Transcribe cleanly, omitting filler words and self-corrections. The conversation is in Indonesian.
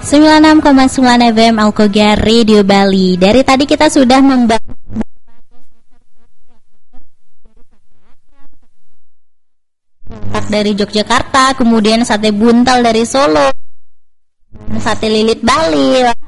96,9 FM Alkogia Radio Bali. Dari tadi kita sudah membahas dari Yogyakarta, kemudian sate buntal dari Solo, sate lilit Bali.